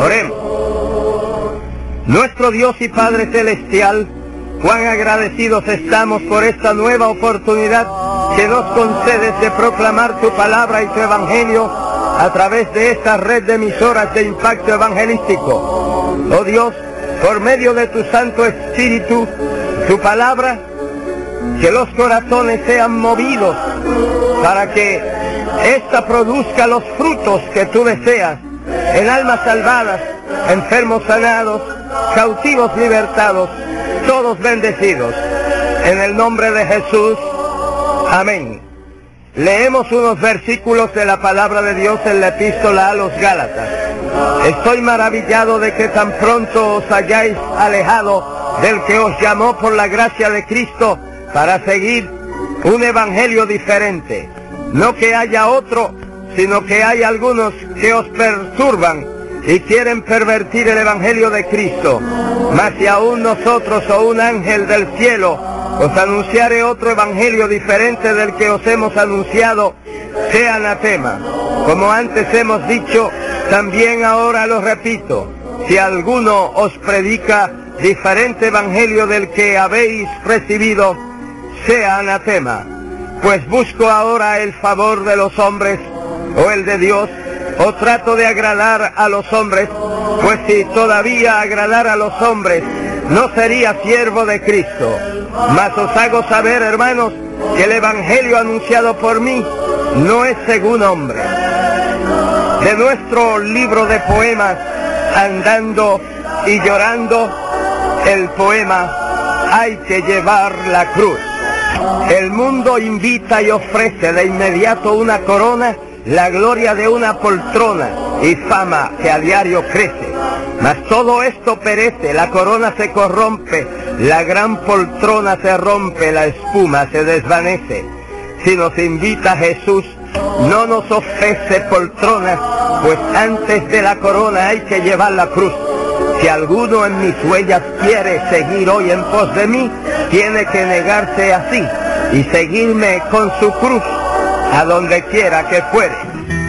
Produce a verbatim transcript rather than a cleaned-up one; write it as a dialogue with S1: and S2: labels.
S1: Oremos. Nuestro Dios y Padre Celestial, cuán agradecidos estamos por esta nueva oportunidad que nos concedes de proclamar tu palabra y tu evangelio a través de esta red de emisoras de impacto evangelístico. Oh Dios, por medio de tu Santo Espíritu, tu palabra, que los corazones sean movidos para que ésta produzca los frutos que tú deseas en almas salvadas, enfermos sanados, cautivos libertados, todos bendecidos. En el nombre de Jesús, amén. Leemos unos versículos de la palabra de Dios en la epístola a los Gálatas. Estoy maravillado de que tan pronto os hayáis alejado del que os llamó por la gracia de Cristo para seguir un evangelio diferente. No que haya otro, sino que hay algunos que os perturban y quieren pervertir el evangelio de Cristo. Mas si aún nosotros o un ángel del cielo os anunciare otro evangelio diferente del que os hemos anunciado, sea anatema. Como antes hemos dicho, también ahora lo repito: si alguno os predica diferente evangelio del que habéis recibido, sea anatema. Pues busco ahora el favor de los hombres o el de Dios, o trato de agradar a los hombres. Pues si todavía agradara a los hombres, no sería siervo de Cristo. Mas os hago saber, hermanos, que el evangelio anunciado por mí no es según hombre. De nuestro libro de poemas, Andando y Llorando, el poema Hay que llevar la cruz. El mundo invita y ofrece de inmediato una corona, la gloria de una poltrona y fama que a diario crece. Mas todo esto perece, la corona se corrompe, la gran poltrona se rompe, la espuma se desvanece. Si nos invita Jesús, no nos ofrece poltronas, pues antes de la corona hay que llevar la cruz. Si alguno en mis huellas quiere seguir hoy en pos de mí, tiene que negarse a sí y seguirme con su cruz a donde quiera que fuere.